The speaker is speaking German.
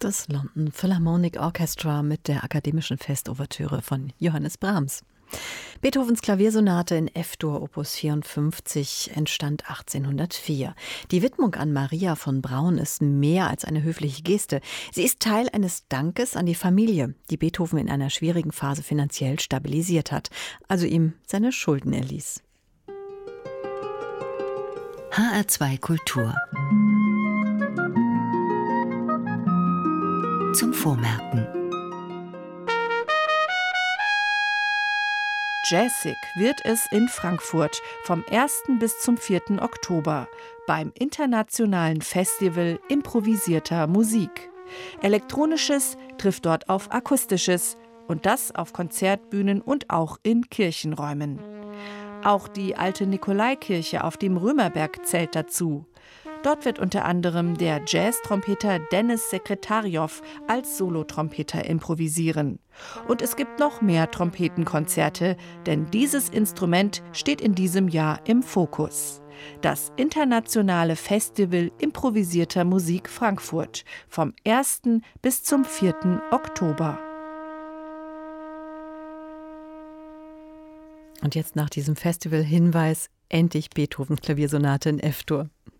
Das London Philharmonic Orchestra mit der akademischen Festouvertüre von Johannes Brahms. Beethovens Klaviersonate in F-Dur Opus 54 entstand 1804. Die Widmung an Maria von Braun ist mehr als eine höfliche Geste. Sie ist Teil eines Dankes an die Familie, die Beethoven in einer schwierigen Phase finanziell stabilisiert hat, also ihm seine Schulden erließ. HR2 Kultur zum Vormerken. Jazzig wird es in Frankfurt vom 1. bis zum 4. Oktober beim internationalen Festival improvisierter Musik. Elektronisches trifft dort auf Akustisches und das auf Konzertbühnen und auch in Kirchenräumen. Auch die alte Nikolaikirche auf dem Römerberg zählt dazu. Dort wird unter anderem der Jazz-Trompeter Dennis Sekretarjow als Solotrompeter improvisieren. Und es gibt noch mehr Trompetenkonzerte, denn dieses Instrument steht in diesem Jahr im Fokus. Das internationale Festival improvisierter Musik Frankfurt vom 1. bis zum 4. Oktober. Und jetzt nach diesem Festival Hinweis, endlich Beethovens Klaviersonate in F-Dur.